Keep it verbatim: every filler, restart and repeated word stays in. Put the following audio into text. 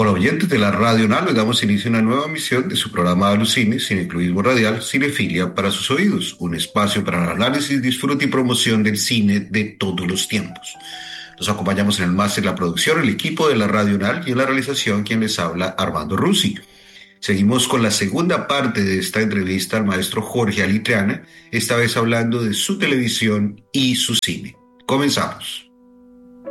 Hola oyentes de la Radio Unal, les damos inicio a una nueva emisión de su programa de Alucine, Cineclubismo Radial, Cinefilia para sus oídos, un espacio para el análisis, disfrute y promoción del cine de todos los tiempos. Nos acompañamos en el máster, la producción, el equipo de la Radio Unal y en la realización quien les habla, Armando Rusi. Seguimos con la segunda parte de esta entrevista al maestro Jorge Alitriana, esta vez hablando de su televisión y su cine. Comenzamos.